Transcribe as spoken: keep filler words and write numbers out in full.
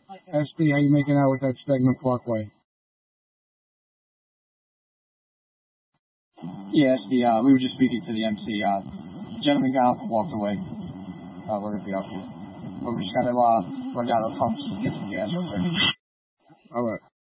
S D, how you making out with that segment Parkway? Yeah, S D, uh, we were just speaking to the M C. Uh, gentleman got up and walked away. Uh, we're going to be up here. But we just got to uh, run down the pumps and get some gas real quick. All right.